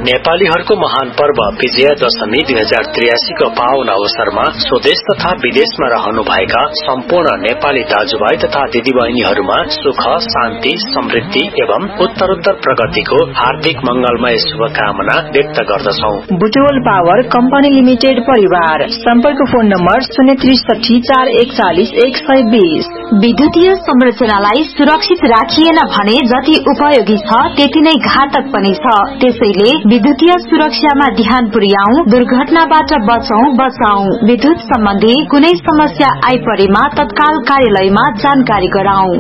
नेपालीहरूको महान पर्व विजया दशमी 2083 को पावन अवसरमा स्वदेश तथा विदेशमा रहनुभएका सम्पूर्ण नेपाली दाजुभाइ तथा दिदीबहिनीहरूमा सुख शान्ति समृद्धि एवं उत्तरोत्तर प्रगतिको हार्दिक मंगलमय शुभकामना व्यक्त गर्दछौ। बुटवल पावर कम्पनी लिमिटेड परिवार सम्पर्क फोन नम्बर 063 441 120। विद्युतीय संरचनालाई सुरक्षित राखिएन भने जति उपयोगी छ त्यति नै घातक पनि छ। त्यसैले विद्युतीय सुरक्षामा ध्यान पुर्याऊ, दुर्घटनाबाट बचाऊ। विद्युत सम्बन्धी कुनै समस्या आइपरेमा तत्काल कार्यालयमा जानकारी गराऊ।